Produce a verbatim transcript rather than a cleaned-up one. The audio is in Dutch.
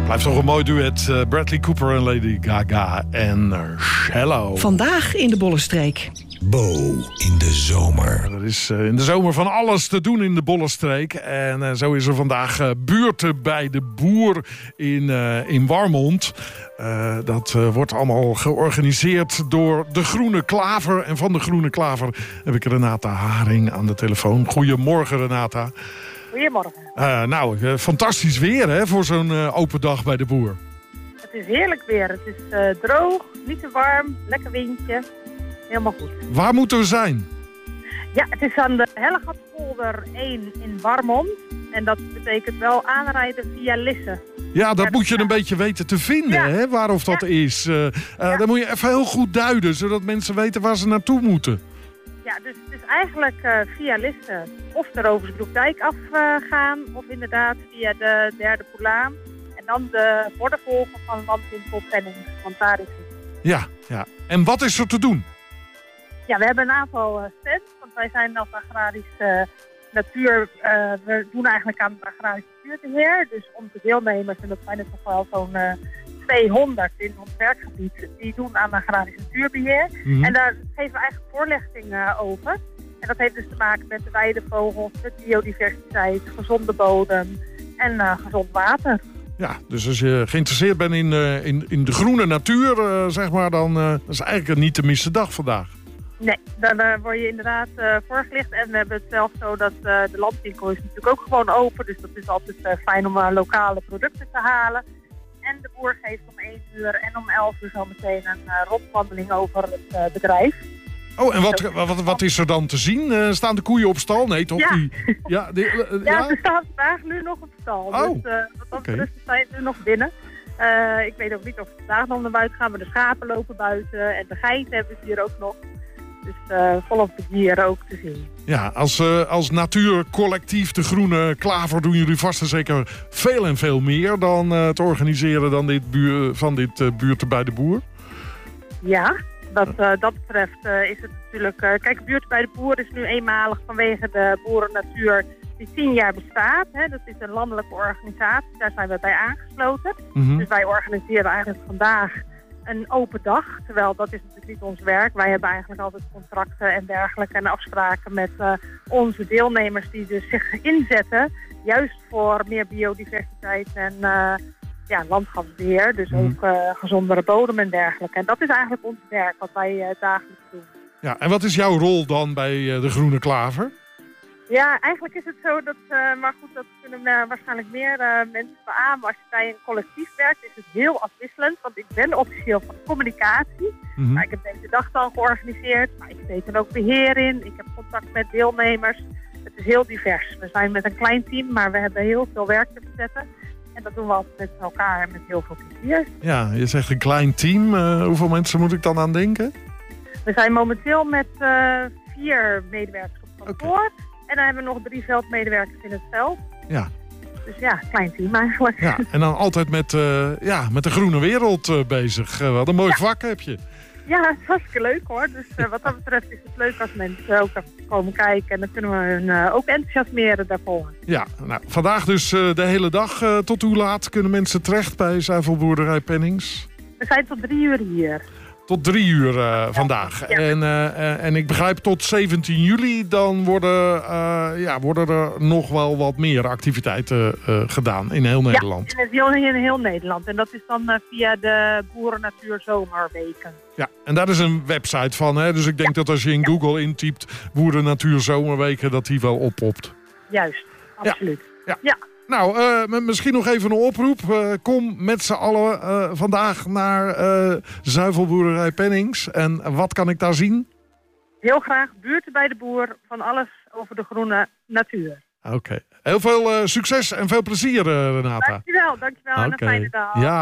Blijft toch een mooi duet. Uh, Bradley Cooper en Lady Gaga en uh, Shallow. Vandaag in de Bollenstreek. Bo in de zomer. Er is uh, in de zomer van alles te doen in de Bollenstreek. En uh, zo is er vandaag uh, buurten bij de boer in, uh, in Warmond. Uh, dat uh, wordt allemaal georganiseerd door de Groene Klaver. En van de Groene Klaver heb ik Renata Haring aan de telefoon. Goedemorgen, Renata. Goedemorgen. Uh, nou, uh, fantastisch weer hè, voor zo'n uh, open dag bij de boer. Het is heerlijk weer. Het is uh, droog, niet te warm, lekker windje. Helemaal goed. Waar moeten we zijn? Ja, het is aan de Hellegatspolder één in Warmond. En dat betekent wel aanrijden via Lisse. Ja, dat moet je een beetje weten te vinden, ja. hè, waar of dat ja. is. Uh, uh, ja. Dan moet je even heel goed duiden, zodat mensen weten waar ze naartoe moeten. Ja, dus het is eigenlijk uh, via Lisse of de Roversbroekdijk afgaan, uh, of inderdaad via de derde Poelaan. En dan de borden volgen van Landwinkel Pennings, want daar is het. Ja, ja. En wat is er te doen? Ja, we hebben een aantal uh, stands, want wij zijn als agrarisch uh, natuur, uh, we doen eigenlijk aan het agrarisch natuurbeheer. Dus onze deelnemers, en dat zijn er toch wel zo'n uh, tweehonderd in ons werkgebied, die doen aan agrarisch natuurbeheer. Mm-hmm. En daar geven we eigenlijk voorlichting uh, over. En dat heeft dus te maken met de weidevogels, met biodiversiteit, gezonde bodem en uh, gezond water. Ja, dus als je geïnteresseerd bent in, uh, in, in de groene natuur, uh, zeg maar, dan uh, dat is eigenlijk een niet te missen dag vandaag. Nee, dan uh, word je inderdaad uh, voorgelicht. En we hebben het zelf zo dat uh, de landwinkel is natuurlijk ook gewoon open. Dus dat is altijd uh, fijn om uh, lokale producten te halen. En de boer geeft om één uur en om elf uur zo meteen een uh, rondwandeling over het uh, bedrijf. Oh, en wat, wat, wat is er dan te zien? Uh, staan de koeien op stal? Nee, toch? Ja, die, ja, die, uh, ja, ja, ze staan vandaag nu nog op stal. Oh. Dus uh, wat dat betreft zijn ze nu nog binnen. Uh, ik weet ook niet of ze vandaag nog naar buiten gaan, maar de schapen lopen buiten. En de geiten hebben ze hier ook nog. Dus uh, volop de dieren ook te zien. Ja, als, uh, als natuurcollectief de Groene Klaver doen jullie vast en zeker veel en veel meer dan uh, te organiseren dan dit buur, van dit uh, buurten bij de boer. Ja, wat uh, dat betreft uh, is het natuurlijk... Uh, kijk, buurten bij de boer is nu eenmalig vanwege de boerennatuur die tien jaar bestaat. Hè. Dat is een landelijke organisatie, daar zijn we bij aangesloten. Mm-hmm. Dus wij organiseren eigenlijk vandaag een open dag, terwijl dat is natuurlijk niet ons werk. Wij hebben eigenlijk altijd contracten en dergelijke en afspraken met uh, onze deelnemers die dus zich inzetten, juist voor meer biodiversiteit en uh, ja, landschapsbeheer, dus mm. ook uh, gezondere bodem en dergelijke. En dat is eigenlijk ons werk, wat wij uh, dagelijks doen. Ja, en wat is jouw rol dan bij uh, de Groene Klaver? Ja, eigenlijk is het zo dat, uh, maar goed, dat kunnen uh, waarschijnlijk meer uh, mensen beamen. Als je bij een collectief werkt, is het heel afwisselend. Want ik ben officieel van communicatie. Mm-hmm. Maar ik heb deze dag dan georganiseerd. Maar ik steek er ook beheer in. Ik heb contact met deelnemers. Het is heel divers. We zijn met een klein team, maar we hebben heel veel werk te verzetten. En dat doen we altijd met elkaar en met heel veel plezier. Ja, je zegt een klein team. Uh, hoeveel mensen moet ik dan aan denken? We zijn momenteel met uh, vier medewerkers op kantoor. Okay. En dan hebben we nog drie veldmedewerkers in het veld. Ja. Dus ja, klein team eigenlijk. Ja, en dan altijd met, uh, ja, met de groene wereld uh, bezig. Uh, wat een mooi ja. vak heb je. Ja, het is hartstikke leuk hoor. Dus uh, wat dat betreft is het leuk als mensen ook komen kijken. En dan kunnen we hun uh, ook enthousiasmeren daarvoor. Ja, nou, vandaag dus uh, de hele dag. Uh, tot hoe laat kunnen mensen terecht bij Zuivelboerderij Pennings? We zijn tot drie uur hier. Tot drie uur uh, vandaag. Ja. En, uh, en ik begrijp tot zeventien juli, dan worden, uh, ja, worden er nog wel wat meer activiteiten uh, gedaan in heel Nederland. Ja, in heel, in heel Nederland. En dat is dan uh, via de Boerennatuur Zomerweken. Ja, en daar is een website van. Hè? Dus ik denk ja. dat als je in ja. Google intypt Boerennatuur Zomerweken, dat die wel oppopt. Juist, absoluut. Ja. ja. ja. Nou, uh, misschien nog even een oproep. Uh, kom met z'n allen uh, vandaag naar uh, Zuivelboerderij Pennings. En wat kan ik daar zien? Heel graag buurten bij de boer, van alles over de groene natuur. Oké. Okay. Heel veel uh, succes en veel plezier, uh, Renata. Dankjewel, dankjewel. Okay. En een fijne dag. Ja.